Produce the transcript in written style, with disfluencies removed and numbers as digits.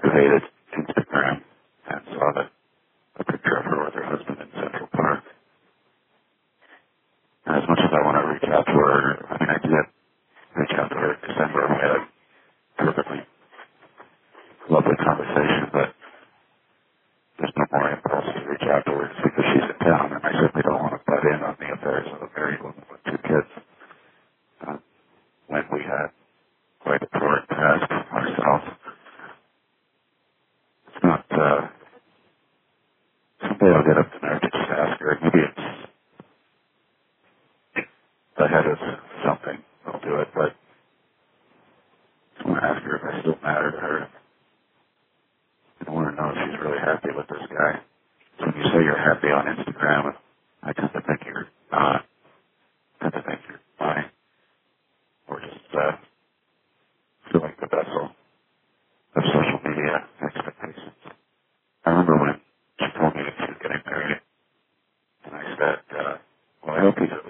deactivated Instagram and saw a picture of her with her husband in Central Park. And as much as I want to reach out to her, I mean, I did reach out to her in December. We had a perfectly lovely conversation, but there's no more impulse to reach out to her because she's in town, and I certainly don't want to butt in on the affairs of a married woman with two kids when we had quite a torrid past ourselves. It's not, someday I'll get up the nerve to just ask her. Maybe it's the head of something. I'll do it, but I want to ask her if I still matter to her. I want to know if she's really happy with this guy. So when you say you're happy on Instagram, I tend to think you're not. I tend to think you're lying. Or just filling the vessel of social media expectations. I remember when she told me that she was getting married, and I said, well, I hope he's